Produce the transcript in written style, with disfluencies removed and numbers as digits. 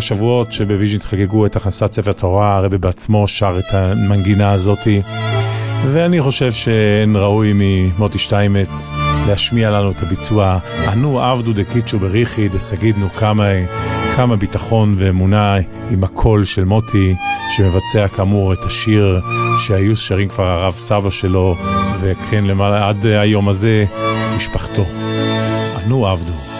השבועות שבוויז'ניץ חגגו את הכנסת ספר תורה, הרבי בעצמו שר את המנגינה הזאת, ואני חושב שאין ראוי ממוטי שטיימץ להשמיע לנו את הביצוע. אנו עבדו דקיצ'ו בריחי דסגידנו, כמה ביטחון ואמונה עם הקול של מוטי, שמבצע כאמור את השיר שהיו שרים כבר הרב סבא שלו, וכן למעלה עד היום הזה משפחתו. אנו עבדו.